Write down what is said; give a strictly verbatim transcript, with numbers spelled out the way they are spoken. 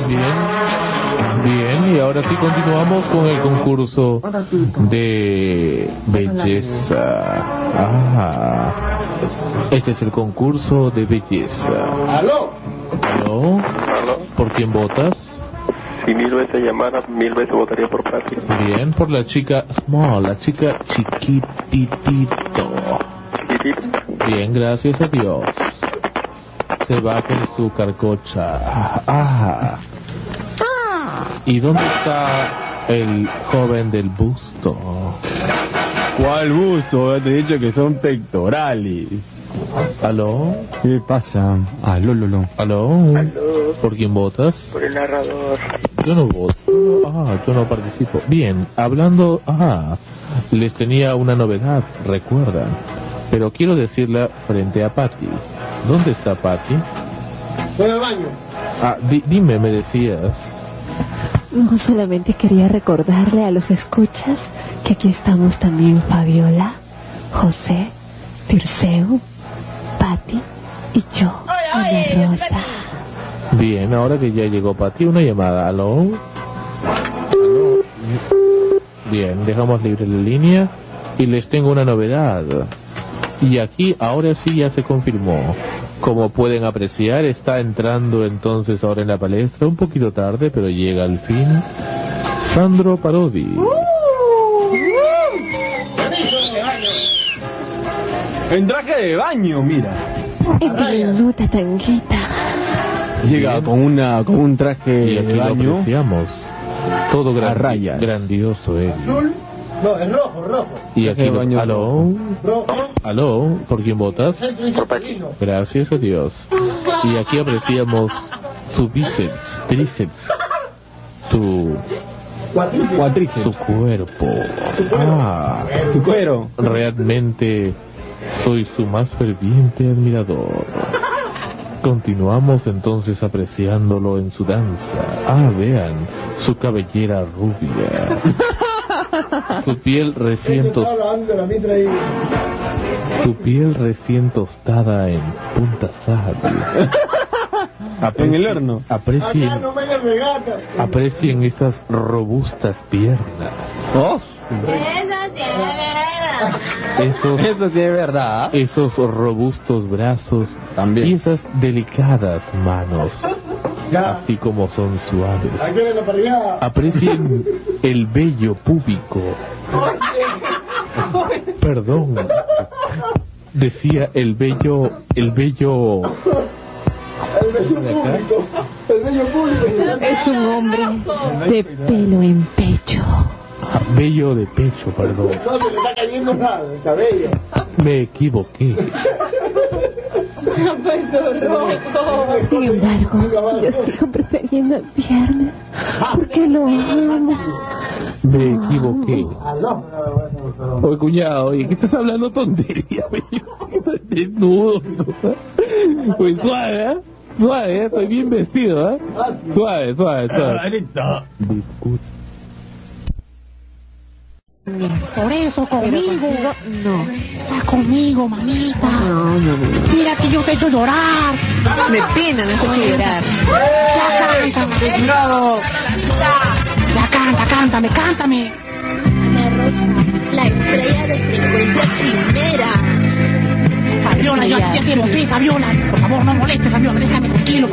Bien, bien, y ahora sí continuamos con el concurso de belleza. Ah, este es el concurso de belleza. ¿Aló? ¿Aló? ¿Aló? ¿Por quién votas? Si mil veces llamara, mil veces votaría por Pati. Bien, por la chica Small, la chica chiquititito. ¿Chiquitita? Bien, gracias a Dios. Se va con su carcocha. Ah. ¿Y dónde está el joven del busto? ¿Cuál busto? Te he dicho que son pectorales. ¿Aló? ¿Qué pasa? Aló, lolo. ¿Aló? ¿Por quién votas? Por el narrador. Yo no voto. Ah, yo no participo. Bien, hablando... Ah, les tenía una novedad, recuerdan. Pero quiero decirla frente a Patti. ¿Dónde está Patti? En el baño. Ah, di- dime, me decías. No, solamente quería recordarle a los escuchas que aquí estamos también Fabiola, José, Tirceu, Patti y yo, Ana Rosa. Bien, ahora que ya llegó Patti, una llamada. ¿Aló? ¿Aló? Bien, dejamos libre la línea y les tengo una novedad. Y aquí ahora sí ya se confirmó. Como pueden apreciar, está entrando entonces ahora en la palestra, un poquito tarde, pero llega al fin, Sandro Parodi. En traje de baño, mira. En diminuta tanguita. Llega Bien. con una con un traje Y aquí de lo baño. apreciamos. Todo gran- A rayas. grandioso él. ¿Azul? No, es rojo, rojo. Y Traje aquí de lo... baño ¿Aló? Rojo. ¿Aló? ¿Por quién votas? Centro y Centralino. Gracias a Dios. Y aquí apreciamos su bíceps, tríceps, su, Cuatríceps. Cuatrice. su cuerpo. Ah, Tu cuero. realmente soy su más ferviente admirador. Continuamos entonces apreciándolo en su danza. Ah, vean, su cabellera rubia. Su piel recién tos- Estaba hablando de la mitra ahí. su piel recién tostada en punta sal. En el horno. Aprecien, Acá no me hagas regata. aprecien esas robustas piernas. Oh, Esos, eso sí es verdad. esos robustos brazos También. y esas delicadas manos, Ya. así como son suaves. Aquí en la paridad. Aprecien el vello púbico. Perdón. Decía el vello, el vello, El bello público. El bello público. Es un hombre de pelo en pecho. ah, vello de pecho, perdón. No se le está cayendo nada, el cabello. Me equivoqué. Sin embargo, yo sigo prefiriendo el viernes porque lo amo. Me equivoqué. Aló. Oye, cuñado, oye, ¿qué estás hablando tontería, güey? Estás desnudo, ¿no? Oye, suave, ¿eh? Suave, ¿eh? Estoy bien vestido, ¿eh? Suave, suave, suave. Disculpe. Por eso conmigo. No. Está conmigo, mamita. No, no, no. Mira que yo te he hecho llorar. Me pena, me has hecho llorar. Ya cántame. Ya canta, cántame, cántame. Ana Rosa, la estrella de frecuencia primera. Fabiola, yo a ti te quiero, sí, Fabiola. Por favor, no molestes, Fabiola, déjame tranquilo.